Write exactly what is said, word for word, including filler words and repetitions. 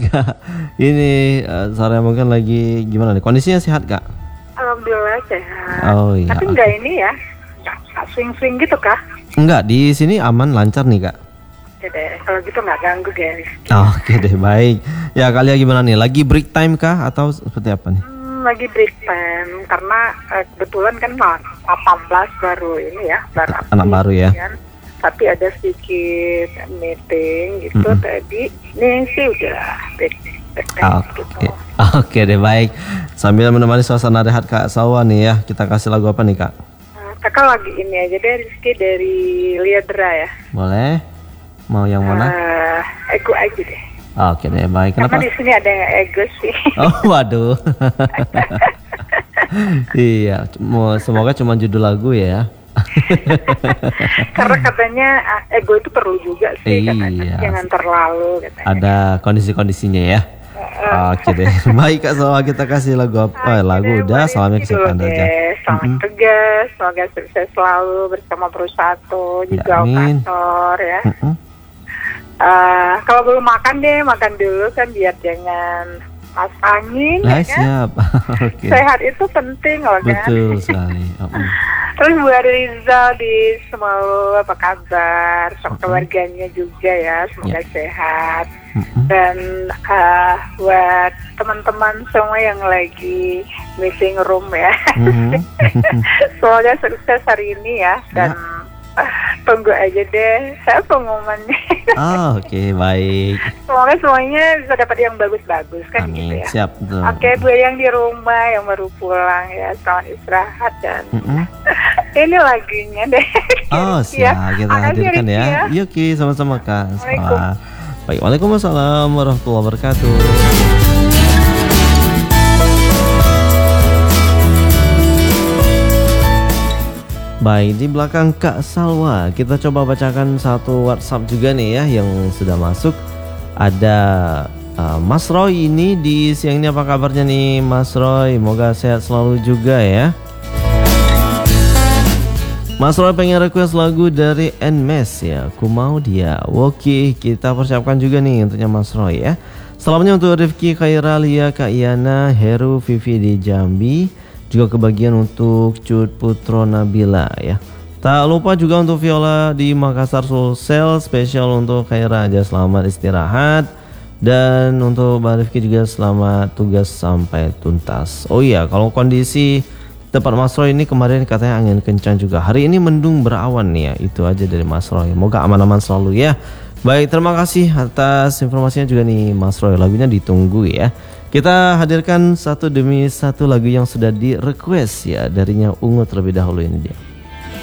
Kak. Ini uh, sore mungkin lagi gimana nih? Kondisinya sehat Kak? Alhamdulillah sehat. Oh iya. Tapi enggak ini ya, enggak swing-swing gitu Kak? Enggak, di sini aman lancar nih Kak. Oke deh, kalau gitu nggak ganggu guys. Oh, oke deh, baik. Ya kalian gimana nih? Lagi break time kah atau seperti apa nih? Hmm, lagi break time karena eh, kebetulan kan delapan belas baru ini ya, baru Anak baru ya. kan. Tapi ada sedikit meeting gitu Mm-mm. tadi. Ini sih udah break, break Oh, time gitu. Oke Oke deh, baik. Sambil menemani suasana rehat Kak Salwa nih ya, kita kasih lagu apa nih Kak? Nah, kakak lagi ini aja deh, Rizky dari Liadra ya. Boleh? Mau yang mana? Uh, ego aja deh. Oke deh, baik. Kenapa? Karena di sini ada yang ego sih. Oh waduh. Iya, mau- semoga cuma judul lagu ya. Karena katanya ah, ego itu perlu juga sih, katanya. Iya. Jangan terlalu katanya. Ada kondisi-kondisinya ya. Oke deh, baik Kak Salwa, kita kasih lagu apa? Oke Lagu deh, udah, buat salamnya Rizky kesiapan dulu aja. deh. Selamat Mm-mm. tugas, semoga sukses selalu bersama Perusahaan Ya, juga amin. operator ya. Mm-mm. Eh, kalau belum makan deh, makan dulu kan biar jangan masuk angin Nah, ya kan. siap. Oke. Sehat itu penting loh kan. Betul sekali. Oh, Terus buat Rizal di Semau apa kabar, sama Mm-mm. keluarganya juga ya, semoga sehat. mm-mm. Dan uh, buat teman-teman semua yang lagi meeting room ya, Mhm. semoga sukses hari ini ya. Dan uh, tunggu aja deh, saya pengumumannya. Oh, Oke, baik. Semoga semuanya bisa dapat yang bagus-bagus kan gitu Amin. ya. Siap. Betul. Oke, buat yang di rumah yang baru pulang ya, selamat istirahat dan Mm-mm. ini lagunya deh. Oh siap, kita Makasih, hadirkan Rizky ya. Yuki, sama-sama Kak. Assalamualaikum. Salah. Baik, waalaikumsalam warahmatullahi wabarakatuh. Baik, di belakang Kak Salwa, kita coba bacakan satu WhatsApp juga nih ya yang sudah masuk. Ada uh, Mas Roy ini di siang ini, apa kabarnya nih Mas Roy? Semoga sehat selalu juga ya. Mas Roy pengen request lagu dari Nmes ya, Ku Mau Dia. Oke, kita persiapkan juga nih untuknya Mas Roy ya. Selamanya untuk Rifki, Khaira, Lia, Kak Iyana, Heru, Vivi di Jambi. Juga kebagian untuk Cut Putro Nabila ya. Tak lupa juga untuk Viola di Makassar, Sulsel. Spesial untuk Khaira aja, selamat istirahat. Dan untuk Mbak Rifki juga selamat tugas sampai tuntas. Oh iya, kalau kondisi tempat Mas Roy ini kemarin katanya angin kencang juga. Hari ini mendung berawan nih ya. Itu aja dari Mas Roy. Semoga aman-aman selalu ya. Baik, terima kasih atas informasinya juga nih Mas Roy. Lagunya ditunggu ya. Kita hadirkan satu demi satu lagu yang sudah di request ya, darinya Ungu terlebih dahulu, ini dia.